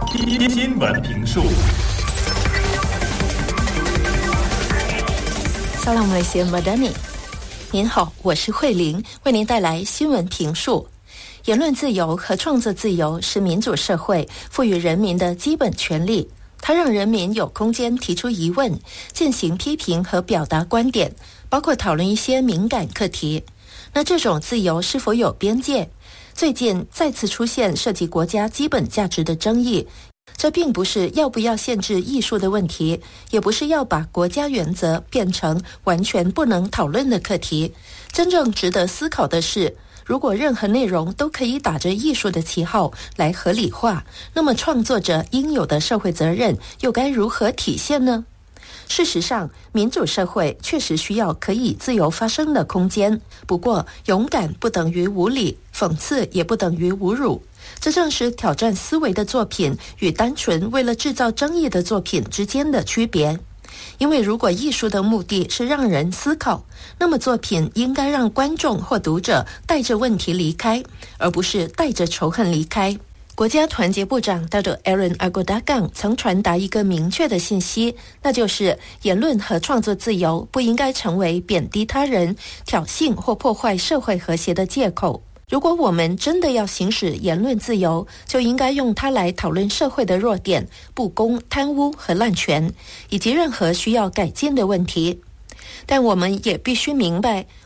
新闻评述。 Salam Malaysia Madani， 您好，我是慧玲，为您带来新闻评述。言论自由和创作自由是民主社会赋予人民的基本权利，它让人民有空间提出疑问，进行批评和表达观点，包括讨论一些敏感课题。那这种自由是否有边界？最近再次出现涉及国家基本价值的争议，这并不是要不要限制艺术的问题，也不是要把国家原则变成完全不能讨论的课题。真正值得思考的是，如果任何内容都可以打着艺术的旗号来合理化，那么创作者应有的社会责任又该如何体现呢？事实上，民主社会确实需要可以自由发声的空间，不过勇敢不等于无理，讽刺也不等于侮辱。这正是挑战思维的作品与单纯为了制造争议的作品之间的区别。因为如果艺术的目的是让人思考，那么作品应该让观众或读者带着问题离开，而不是带着仇恨离开。国家团结部长 Dato' Aaron Agodagang 曾传达一个明确的信息，那就是言论和创作自由不应该成为贬低他人、挑衅或破坏社会和谐的借口。如果我们真的要行使言论自由，就应该用它来讨论社会的弱点、不公、贪污和滥权，以及任何需要改进的问题。但我们也必须明白，